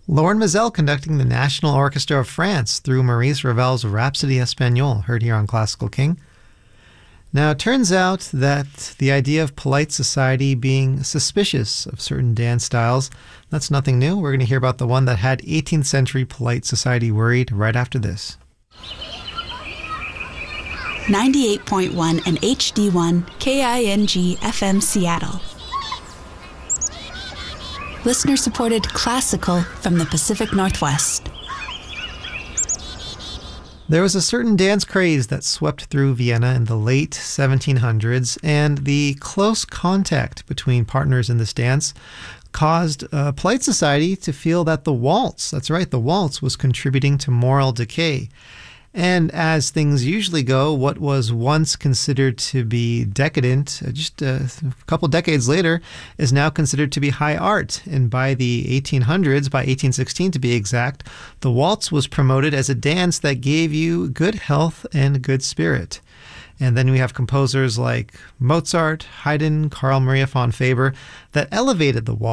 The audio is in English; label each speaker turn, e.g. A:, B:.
A: Lauren Mazel conducting the National Orchestra of France through Maurice Ravel's Rhapsody Espagnole, heard here on Classical King. Now, it turns out that the idea of polite society being suspicious of certain dance styles, that's nothing new. We're going to hear about the one that had 18th century polite society worried right after this.
B: 98.1 and HD1 KING FM Seattle. Listener-supported classical from the Pacific Northwest.
A: There was a certain dance craze that swept through Vienna in the late 1700s, and the close contact between partners in this dance caused polite society to feel that the waltz, that's right, the waltz was contributing to moral decay. And as things usually go, what was once considered to be decadent, just a couple decades later, is now considered to be high art. And by the 1800s, by 1816 to be exact, the waltz was promoted as a dance that gave you good health and good spirit. And then we have composers like Mozart, Haydn, Carl Maria von Weber that elevated the waltz